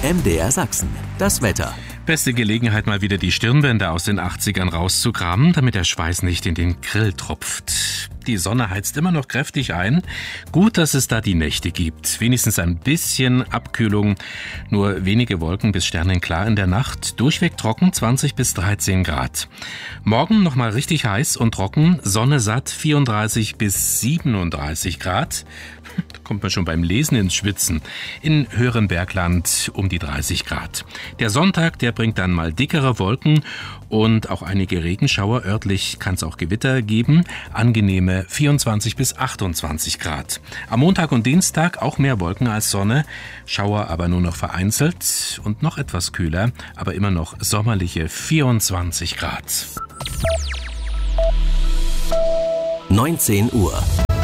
MDR Sachsen, das Wetter. Beste Gelegenheit, mal wieder die Stirnbänder aus den 80ern rauszukramen, damit der Schweiß nicht in den Grill tropft. Die Sonne heizt immer noch kräftig ein. Gut, dass es da die Nächte gibt. Wenigstens ein bisschen Abkühlung. Nur wenige Wolken bis sternenklar in der Nacht. Durchweg trocken, 20 bis 13 Grad. Morgen nochmal richtig heiß und trocken. Sonne satt, 34 bis 37 Grad. Da kommt man schon beim Lesen ins Schwitzen. In höherem Bergland um die 30 Grad. Der Sonntag, der bringt dann mal dickere Wolken und auch einige Regenschauer. Örtlich kann es auch Gewitter geben. Angenehme 24 bis 28 Grad. Am Montag und Dienstag auch mehr Wolken als Sonne. Schauer aber nur noch vereinzelt und noch etwas kühler, aber immer noch sommerliche 24 Grad. 19 Uhr.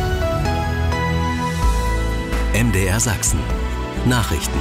MDR Sachsen. Nachrichten.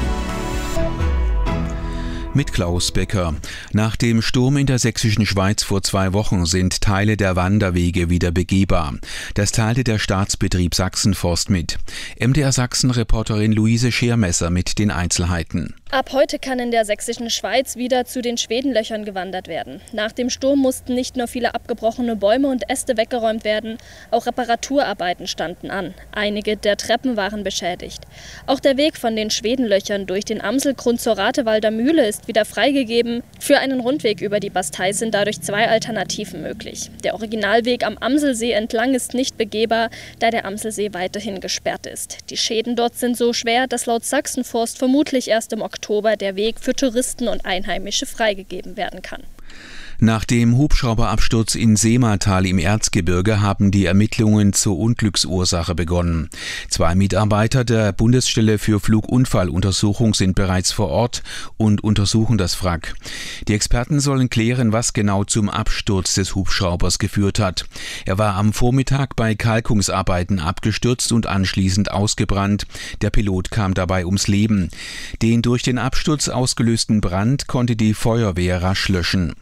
Mit Klaus Becker. Nach dem Sturm in der sächsischen Schweiz vor 2 Wochen sind Teile der Wanderwege wieder begehbar. Das teilte der Staatsbetrieb Sachsenforst mit. MDR Sachsen-Reporterin Luise Schermesser mit den Einzelheiten. Ab heute kann in der sächsischen Schweiz wieder zu den Schwedenlöchern gewandert werden. Nach dem Sturm mussten nicht nur viele abgebrochene Bäume und Äste weggeräumt werden, auch Reparaturarbeiten standen an. Einige der Treppen waren beschädigt. Auch der Weg von den Schwedenlöchern durch den Amselgrund zur Ratewalder Mühle ist wieder freigegeben. Für einen Rundweg über die Bastei sind dadurch 2 Alternativen möglich. Der Originalweg am Amselsee entlang ist nicht begehbar, da der Amselsee weiterhin gesperrt ist. Die Schäden dort sind so schwer, dass laut Sachsenforst vermutlich erst im Oktober der Weg für Touristen und Einheimische freigegeben werden kann. Nach dem Hubschrauberabsturz in Seematal im Erzgebirge haben die Ermittlungen zur Unglücksursache begonnen. 2 Mitarbeiter der Bundesstelle für Flugunfalluntersuchung sind bereits vor Ort und untersuchen das Wrack. Die Experten sollen klären, was genau zum Absturz des Hubschraubers geführt hat. Er war am Vormittag bei Kalkungsarbeiten abgestürzt und anschließend ausgebrannt. Der Pilot kam dabei ums Leben. Den durch den Absturz ausgelösten Brand konnte die Feuerwehr rasch löschen.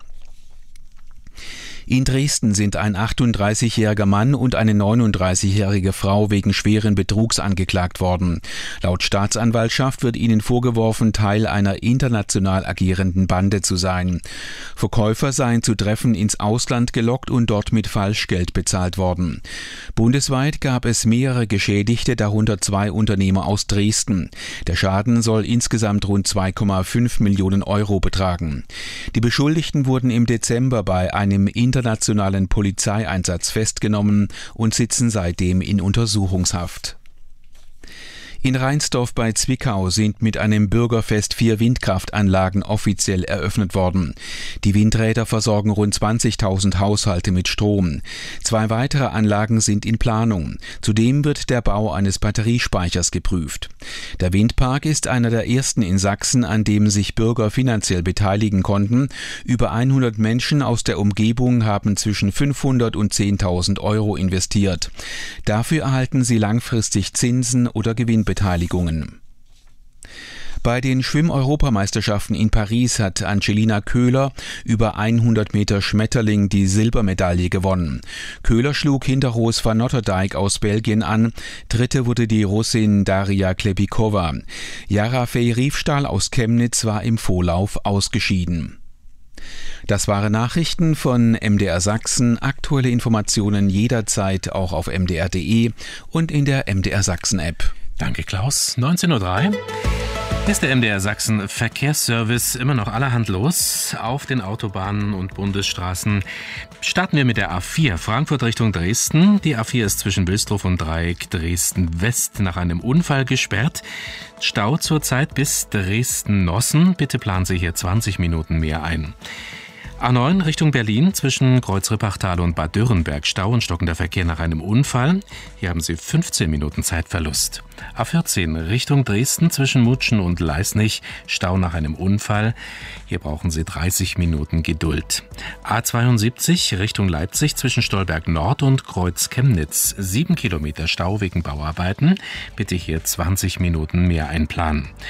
In Dresden sind ein 38-jähriger Mann und eine 39-jährige Frau wegen schweren Betrugs angeklagt worden. Laut Staatsanwaltschaft wird ihnen vorgeworfen, Teil einer international agierenden Bande zu sein. Verkäufer seien zu Treffen ins Ausland gelockt und dort mit Falschgeld bezahlt worden. Bundesweit gab es mehrere Geschädigte, darunter 2 Unternehmer aus Dresden. Der Schaden soll insgesamt rund 2,5 Millionen Euro betragen. Die Beschuldigten wurden im Dezember bei einem internationalen Polizeieinsatz festgenommen und sitzen seitdem in Untersuchungshaft. In Reinsdorf bei Zwickau sind mit einem Bürgerfest 4 Windkraftanlagen offiziell eröffnet worden. Die Windräder versorgen rund 20.000 Haushalte mit Strom. 2 weitere Anlagen sind in Planung. Zudem wird der Bau eines Batteriespeichers geprüft. Der Windpark ist einer der ersten in Sachsen, an dem sich Bürger finanziell beteiligen konnten. Über 100 Menschen aus der Umgebung haben zwischen 500 und 10.000 Euro investiert. Dafür erhalten sie langfristig Zinsen oder Gewinnbeteiligungen. Bei den Schwimm-Europameisterschaften in Paris hat Angelina Köhler über 100 Meter Schmetterling die Silbermedaille gewonnen. Köhler schlug hinter Roos van Notterdijk aus Belgien an. Dritte wurde die Russin Daria Klepikova. Jara Fey-Riefstahl aus Chemnitz war im Vorlauf ausgeschieden. Das waren Nachrichten von MDR Sachsen. Aktuelle Informationen jederzeit auch auf mdr.de und in der MDR Sachsen App. Danke, Klaus. 19.03 Uhr. Ist der MDR Sachsen Verkehrsservice immer noch allerhand los auf den Autobahnen und Bundesstraßen. Starten wir mit der A4 Frankfurt Richtung Dresden. Die A4 ist zwischen Wilsdruff und Dreieck Dresden West nach einem Unfall gesperrt. Stau zurzeit bis Dresden-Nossen. Bitte planen Sie hier 20 Minuten mehr ein. A9 Richtung Berlin zwischen Kreuzrippachtal und Bad Dürrenberg. Stau und stockender Verkehr nach einem Unfall. Hier haben Sie 15 Minuten Zeitverlust. A14 Richtung Dresden zwischen Mutschen und Leisnig. Stau nach einem Unfall. Hier brauchen Sie 30 Minuten Geduld. A72 Richtung Leipzig zwischen Stolberg Nord und Kreuz Chemnitz. 7 Kilometer Stau wegen Bauarbeiten. Bitte hier 20 Minuten mehr einplanen.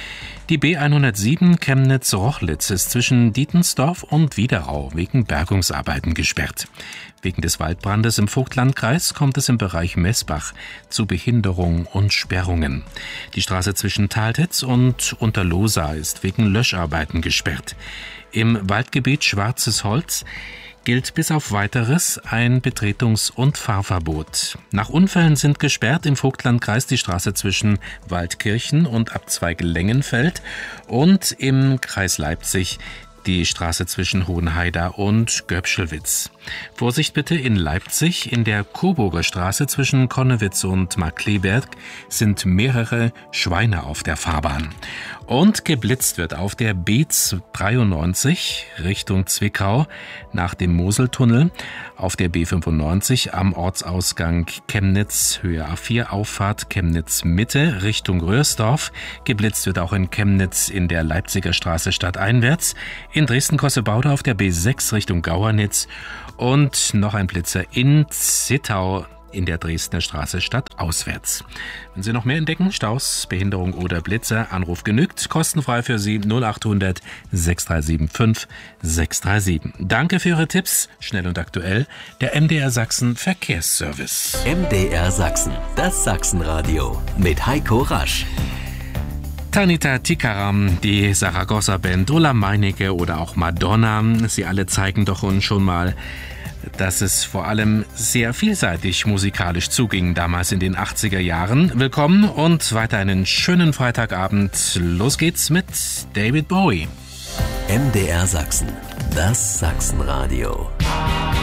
Die B107 Chemnitz-Rochlitz ist zwischen Dietensdorf und Wiederau wegen Bergungsarbeiten gesperrt. Wegen des Waldbrandes im Vogtlandkreis kommt es im Bereich Messbach zu Behinderung und Sperrungen. Die Straße zwischen Taltitz und Unterlohsa ist wegen Löscharbeiten gesperrt. Im Waldgebiet Schwarzes Holz gilt bis auf Weiteres ein Betretungs- und Fahrverbot. Nach Unfällen sind gesperrt im Vogtlandkreis die Straße zwischen Waldkirchen und Abzweig Lengenfeld und im Kreis Leipzig die Straße zwischen Hohenhaida und Göpschelwitz. Vorsicht bitte in Leipzig, in der Coburger Straße zwischen Konnewitz und Markkleeberg sind mehrere Schweine auf der Fahrbahn. Und geblitzt wird auf der B93 Richtung Zwickau nach dem Moseltunnel, auf der B95 am Ortsausgang Chemnitz, Höhe A4, Auffahrt Chemnitz Mitte Richtung Röhrsdorf. Geblitzt wird auch in Chemnitz in der Leipziger Straße stadteinwärts, in Dresden-Kossebaude auf der B6 Richtung Gauernitz und noch ein Blitzer in Zittau in der Dresdner Straße stadtauswärts. Wenn Sie noch mehr entdecken, Staus, Behinderung oder Blitzer, Anruf genügt, kostenfrei für Sie 0800 6375 637. Danke für Ihre Tipps, schnell und aktuell, der MDR Sachsen Verkehrsservice. MDR Sachsen, das Sachsenradio mit Heiko Rasch. Tanita Tikaram, die Saragossa-Band, Ulla Meinecke oder auch Madonna, sie alle zeigen doch uns schon mal, dass es vor allem sehr vielseitig musikalisch zuging, damals in den 80er Jahren. Willkommen und weiter einen schönen Freitagabend. Los geht's mit David Bowie. MDR Sachsen, das Sachsenradio.